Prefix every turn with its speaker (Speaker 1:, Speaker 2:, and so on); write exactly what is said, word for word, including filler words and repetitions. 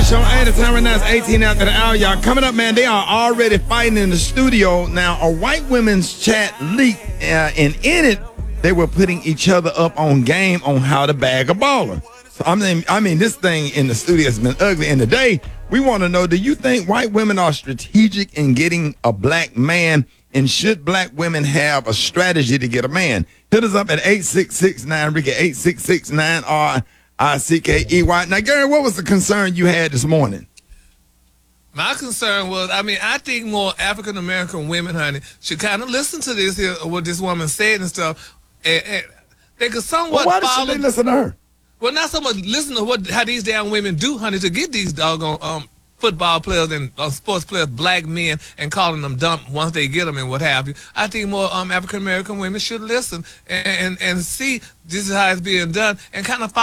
Speaker 1: Show. Hey, the time right now is eighteen after the hour, y'all. Coming up, man, they are already fighting in the studio. Now, a white women's chat leaked, uh, and in it, they were putting each other up on game on how to bag a baller. So, I mean, I mean, this thing in the studio has been ugly. And today, we want to know, do you think white women are strategic in getting a black man? And should black women have a strategy to get a man? Hit us up at eight six six nine Ricky, eight six six nine R I C K E Y. Now, Gary, what was the concern you had this morning?
Speaker 2: My concern was, I mean, I think more African American women, honey, should kind of listen to this here, what this woman said and stuff, and, and they could somewhat
Speaker 1: well, why
Speaker 2: follow.
Speaker 1: should they listen to her?
Speaker 2: Well, not so much listen to what how these damn women do, honey, to get these doggone um football players and uh, sports players, black men, and calling them dumb once they get them and what have you. I think more um African American women should listen and, and and see this is how it's being done and kind of follow